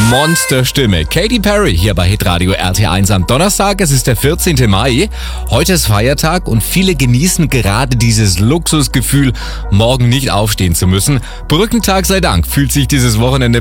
Monsterstimme. Katy Perry hier bei Hitradio RT1 am Donnerstag. Es ist der 14. Mai. Heute ist Feiertag und viele genießen gerade dieses Luxusgefühl, morgen nicht aufstehen zu müssen. Brückentag sei Dank fühlt sich dieses Wochenende